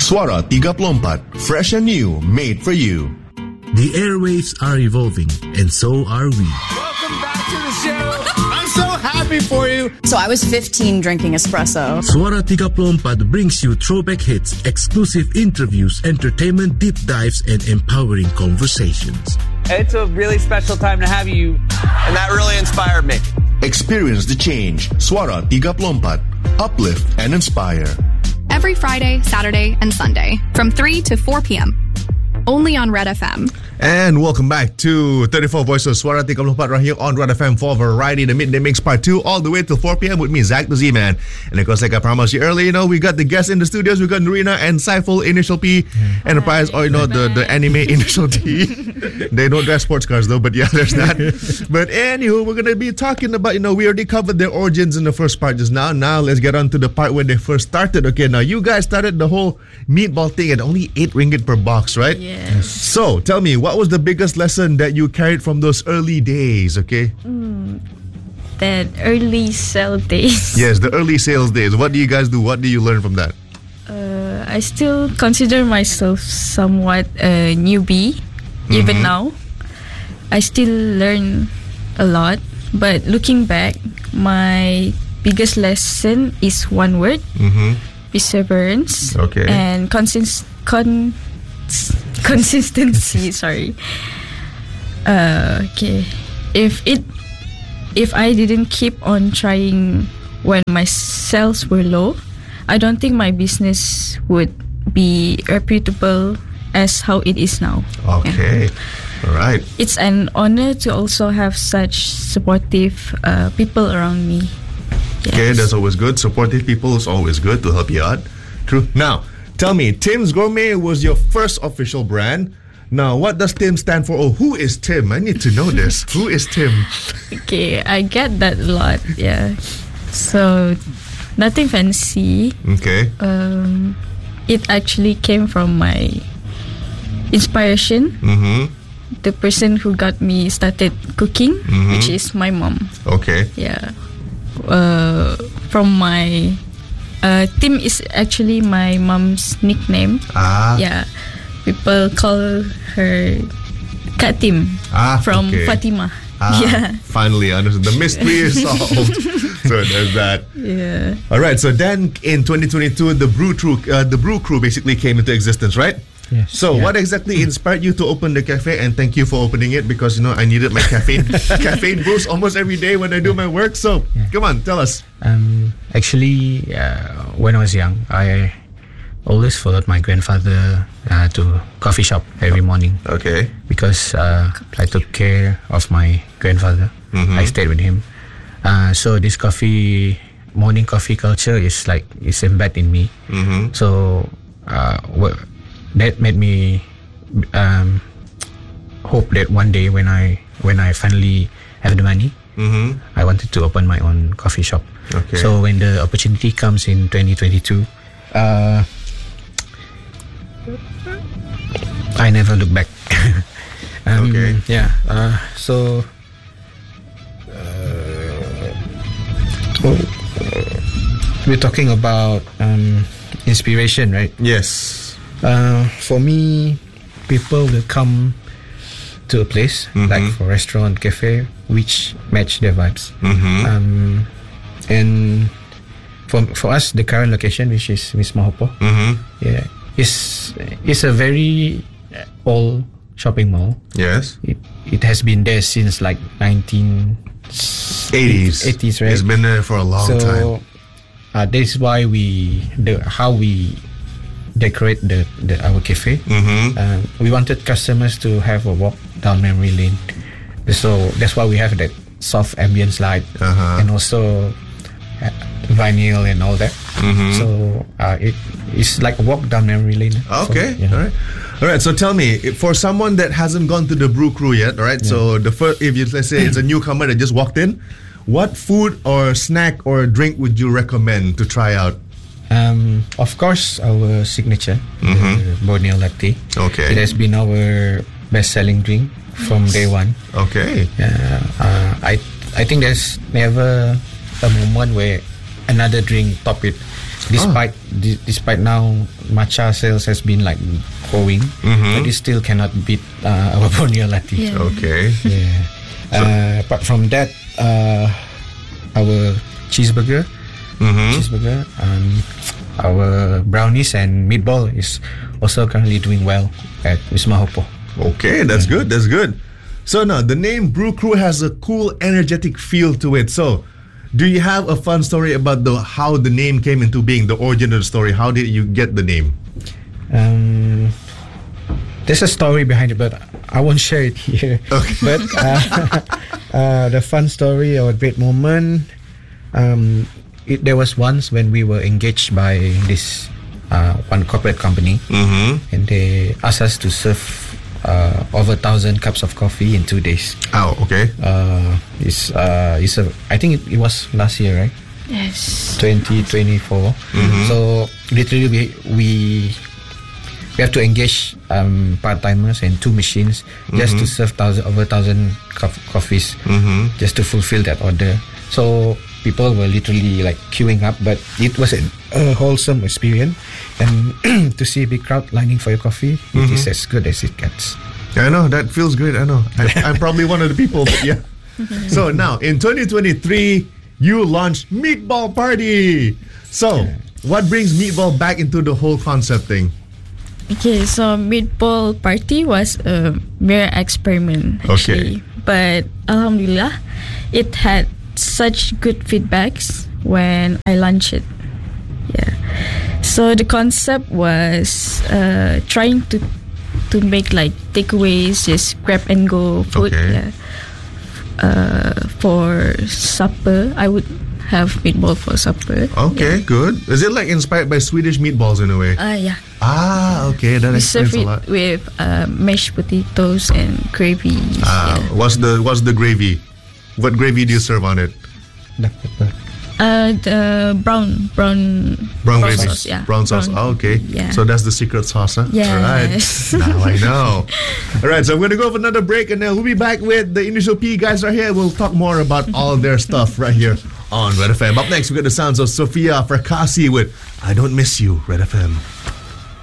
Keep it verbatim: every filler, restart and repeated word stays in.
Suara tiga puluh empat, fresh and new, made for you. The airwaves are evolving, and so are we. Welcome back to the show. I'm so happy for you. So I was fifteen drinking espresso. Suara tiga puluh empat brings you throwback hits, exclusive interviews, entertainment deep dives, and empowering conversations. It's a really special time to have you, and that really inspired me. Experience the change. Suara tiga puluh empat. Uplift and inspire. Every Friday, Saturday, and Sunday from three to four p.m. Only on Red F M. And welcome back to thirty-four Voices Suara tiga puluh empat right here on Red F M for Variety, the Midday Mix Part two, all the way till four p.m. with me, Zach the Z-Man. And of course, like I promised you earlier, you know, we got the guests in the studios. We got Norina and Saiful, Initial P, Hi. Enterprise, or you know, the, the anime Initial T. They don't drive sports cars though, but yeah, there's that. But anywho, we're going to be talking about, you know, we already covered their origins in the first part just now. Now, let's get on to the part where they first started. Okay, now you guys started the whole meatball thing at only eight ringgit per box, right? Yes. So, tell me, what was the biggest lesson that you carried from those early days, okay? Mm, that early sale days. Yes, the early sales days. What do you guys do? What do you learn from that? Uh, I still consider myself somewhat a newbie, mm-hmm. even now. I still learn a lot, but looking back, my biggest lesson is one word, mm-hmm. perseverance, okay. and consist- con- consistency. Sorry. Uh, okay. If it, if I didn't keep on trying when my sales were low, I don't think my business would be reputable as how it is now. Okay. Yeah. All right. It's an honor to also have such supportive uh, people around me. Yes. Okay, that's always good. Supportive people is always good to help you out. True. Now, tell me, Tim's Gourmet was your first official brand. Now, what does Tim stand for? Oh, who is Tim? I need to know this. Who is Tim? Okay, I get that a lot. Yeah. So, nothing fancy. Okay. Um, it actually came from my inspiration. Mm-hmm. The person who got me started cooking, mm-hmm. which is my mom. Okay. Yeah. Uh, from my uh, Tim is actually my mom's nickname. Ah. Yeah. People call her Kak Tim ah, from okay. Fatima. Ah, yeah. Finally, understood. The mystery is solved. So there's that. Yeah. All right. So then, in twenty twenty-two, the Brew Crew, uh, the Brew Crew basically came into existence, right? Yes. So, yeah. what exactly inspired you to open the cafe? And thank you for opening it because you know I needed my caffeine caffeine boost almost every day when I do my work. So, yeah. Come on, tell us. Um, actually, uh, when I was young, I always followed my grandfather uh, to coffee shop every morning. Okay. Because uh, I took care of my grandfather. Mm-hmm. I stayed with him. Uh, so this coffee morning coffee culture is like is embedded in me. Mm-hmm. So uh, w- that made me um, hope that one day when I when I finally have the money, mm-hmm. I wanted to open my own coffee shop. Okay. So when the opportunity comes in twenty twenty-two, uh, I never look back. um, okay. Yeah. Uh, so. Uh, we're talking about um, inspiration, right? Yes. Uh, for me, people will come to a place, mm-hmm. like for restaurant, cafe, which match their vibes. Mm-hmm. Um, and for for us, the current location, which is Miss Mahopo, mm-hmm. yeah, is is a very old shopping mall. Yes. It it has been there since like nineteen eighties. eighties, right? It's been there for a long so, time. Uh, this is why we the how we decorate the, the our cafe. Mm-hmm. Uh, we wanted customers to have a walk down memory lane, so that's why we have that soft ambience light, uh-huh. and also uh, vinyl and all that. Mm-hmm. So uh, it it's like a walk down memory lane. Okay, so, yeah. all right, all right. So tell me, for someone that hasn't gone to the Brew Crew yet, all right. Yeah. So the first, if you let's say it's a newcomer that just walked in, what food or snack or drink would you recommend to try out? Um, of course, our signature, mm-hmm. the Borneo Latte. Okay. It has been our best-selling drink from day one. Okay. Uh, uh, I I think there's never a moment where another drink top it. Despite oh. d- despite now matcha sales has been like growing, mm-hmm. but it still cannot beat uh, our Borneo Latte. Yeah. Okay. Yeah. So, uh, apart from that, uh, our cheeseburger, mm-hmm. cheeseburger, um, our brownies and meatball is also currently doing well at Wisma Hopo. Okay, that's yeah. good. That's good. So now the name Brew Crew has a cool, energetic feel to it. So, do you have a fun story about the how the name came into being? The origin of the story. How did you get the name? Um, there's a story behind it, but I won't share it here. Okay. But uh, uh, the fun story or a great moment. Um, it, there was once when we were engaged by this uh, one corporate company, mm-hmm. and they asked us to serve uh, over a thousand cups of coffee in two days. Oh, okay. Uh, it's uh, it's a. I think it, it was last year, right? Yes. twenty twenty-four. Mm-hmm. So literally, we we we have to engage um, part timers and two machines mm-hmm. just to serve thousand over thousand co- coffees, mm-hmm. just to fulfill that order. So people were literally like queuing up, but it was a, a wholesome experience. And to see a big crowd lining for your coffee, mm-hmm. it is as good as it gets. I know, that feels great. I know. I, I'm probably one of the people, but yeah. So now, in twenty twenty-three, you launched Meatball Party. So, what brings Meatball back into the whole concept thing? Okay, so Meatball Party was a mere experiment, actually. Okay. But Alhamdulillah, it had such good feedbacks when I launched it. Yeah. So the concept was uh, trying to to make like takeaways, just grab and go food. Okay. Yeah. Uh, for supper, I would have meatball for supper. Okay, yeah. Good. Is it like inspired by Swedish meatballs in a way? Uh, yeah. Ah, okay, that we explains serve a lot. It with uh, mashed potatoes and gravy. Ah, yeah. what's the what's the gravy? What gravy do you serve on it? Black pepper. Uh, the brown, brown, brown, brown gravy, sauce, yeah. brown sauce. Brown, oh, okay. Yeah. So that's the secret sauce, huh? Yes. All right. Now I know. All right. So I'm going to go for another break, and then we'll be back with the Initial P guys right here. We'll talk more about all their stuff right here on Red F M. Up next, we got the sounds of Sofia Fracassi with "I Don't Miss You." Red F M.